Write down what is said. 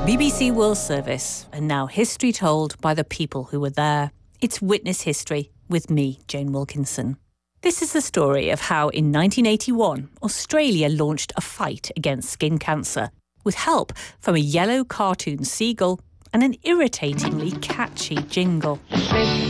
BBC World Service, and now history told by the people who were there. It's Witness History with me, Jane Wilkinson. This is the story of how in 1981, Australia launched a fight against skin cancer with help from a yellow cartoon seagull and an irritatingly catchy jingle.